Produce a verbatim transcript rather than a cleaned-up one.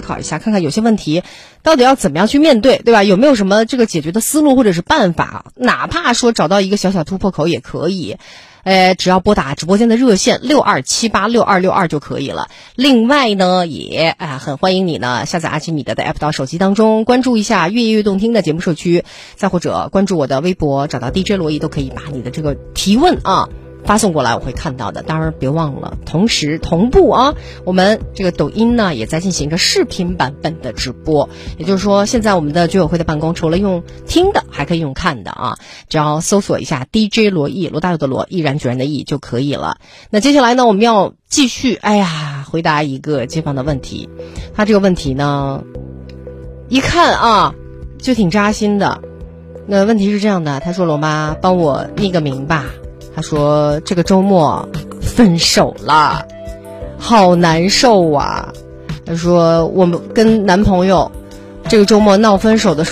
考一下，看看有些问题到底要怎么样去面对，对吧？有没有什么这个解决的思路或者是办法？哪怕说找到一个小小突破口也可以。呃，只要拨打直播间的热线六二七八六二六二就可以了。另外呢，也啊很欢迎你呢下载阿基米德的 app 到手机当中，关注一下越夜越动听的节目社区，再或者关注我的微博，找到 D J 罗伊，都可以把你的这个提问啊发送过来，我会看到的。当然别忘了同时同步啊，我们这个抖音呢也在进行着视频版本的直播，也就是说现在我们的居委会的办公除了用听的还可以用看的啊，只要搜索一下 D J 罗毅，罗大佑的罗，毅然决然的毅就可以了。那接下来呢，我们要继续哎呀回答一个街坊的问题。他这个问题呢一看啊就挺扎心的。那问题是这样的，他说罗妈帮我匿个名吧，他说这个周末分手了，好难受啊。他说我们跟男朋友这个周末闹分手的时候